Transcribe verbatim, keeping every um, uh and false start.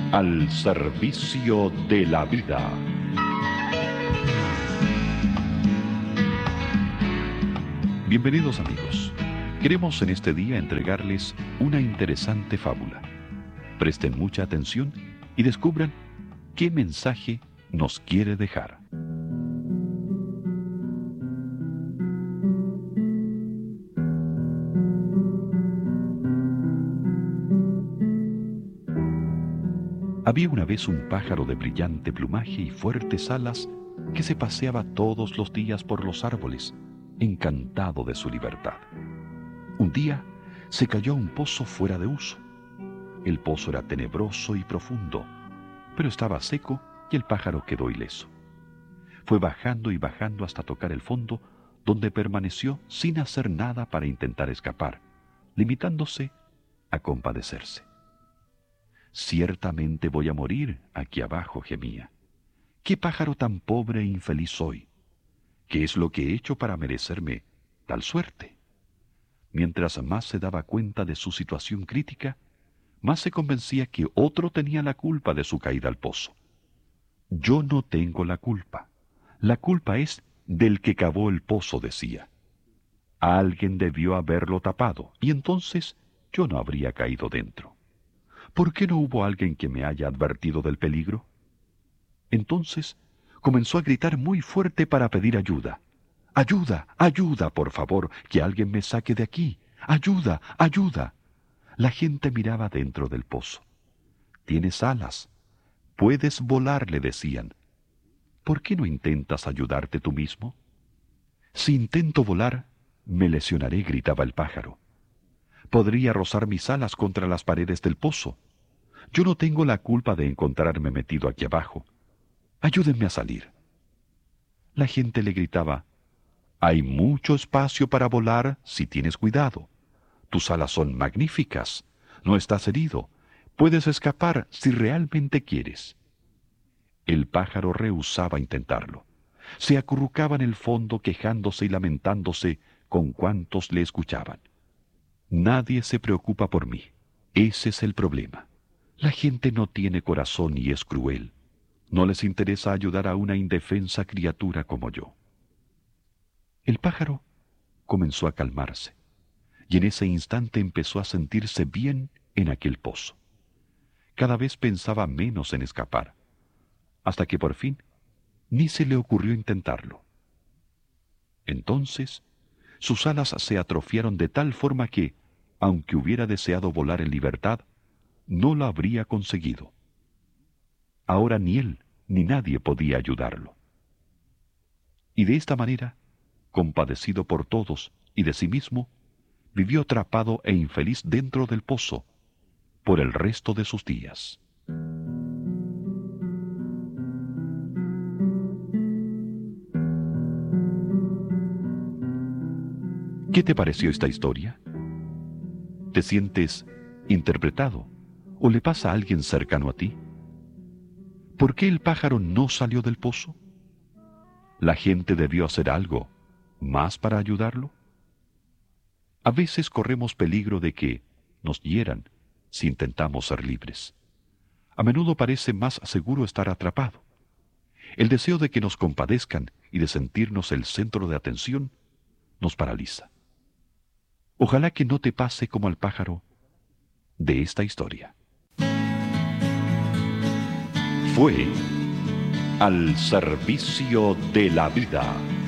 Al servicio de la vida. Bienvenidos amigos. Queremos en este día entregarles una interesante fábula. Presten mucha atención y descubran qué mensaje nos quiere dejar. Había una vez un pájaro de brillante plumaje y fuertes alas que se paseaba todos los días por los árboles, encantado de su libertad. Un día se cayó a un pozo fuera de uso. El pozo era tenebroso y profundo, pero estaba seco y el pájaro quedó ileso. Fue bajando y bajando hasta tocar el fondo, donde permaneció sin hacer nada para intentar escapar, limitándose a compadecerse. Ciertamente voy a morir aquí abajo, gemía. ¿Qué pájaro tan pobre e infeliz soy? ¿Qué es lo que he hecho para merecerme tal suerte? Mientras más se daba cuenta de su situación crítica, más se convencía que otro tenía la culpa de su caída al pozo. Yo no tengo la culpa. La culpa es del que cavó el pozo, decía. Alguien debió haberlo tapado, y entonces yo no habría caído dentro. ¿Por qué no hubo alguien que me haya advertido del peligro? Entonces comenzó a gritar muy fuerte para pedir ayuda. ¡Ayuda! ¡Ayuda, por favor! ¡Que alguien me saque de aquí! ¡Ayuda! ¡Ayuda! La gente miraba dentro del pozo. «Tienes alas. Puedes volar», le decían. «¿Por qué no intentas ayudarte tú mismo?» «Si intento volar, me lesionaré», gritaba el pájaro. «Podría rozar mis alas contra las paredes del pozo. Yo no tengo la culpa de encontrarme metido aquí abajo. Ayúdenme a salir». La gente le gritaba: «Hay mucho espacio para volar si tienes cuidado. Tus alas son magníficas. No estás herido. Puedes escapar si realmente quieres». El pájaro rehusaba intentarlo. Se acurrucaba en el fondo quejándose y lamentándose con cuantos le escuchaban. «Nadie se preocupa por mí. Ese es el problema. La gente no tiene corazón y es cruel. No les interesa ayudar a una indefensa criatura como yo». El pájaro comenzó a calmarse, y en ese instante empezó a sentirse bien en aquel pozo. Cada vez pensaba menos en escapar, hasta que por fin ni se le ocurrió intentarlo. Entonces sus alas se atrofiaron de tal forma que, aunque hubiera deseado volar en libertad, no lo habría conseguido. Ahora ni él ni nadie podía ayudarlo. Y de esta manera, compadecido por todos y de sí mismo, vivió atrapado e infeliz dentro del pozo por el resto de sus días. ¿Qué te pareció esta historia? ¿Te sientes interpretado o le pasa a alguien cercano a ti? ¿Por qué el pájaro no salió del pozo? ¿La gente debió hacer algo más para ayudarlo? A veces corremos peligro de que nos hieran si intentamos ser libres. A menudo parece más seguro estar atrapado. El deseo de que nos compadezcan y de sentirnos el centro de atención nos paraliza. Ojalá que no te pase como al pájaro de esta historia. Fue Al servicio de la vida.